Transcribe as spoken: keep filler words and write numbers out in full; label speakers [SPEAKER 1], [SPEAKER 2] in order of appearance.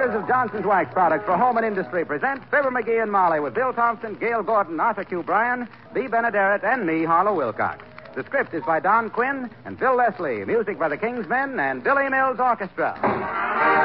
[SPEAKER 1] makers of Johnson's Wax Products for Home and Industry present Fibber McGee and Molly with Bill Thompson, Gail Gordon, Arthur Q. Bryan, Bea Benaderet, and me, Harlow Wilcox. The script is by Don Quinn and Bill Leslie. Music by the King's Men and Billy Mills Orchestra.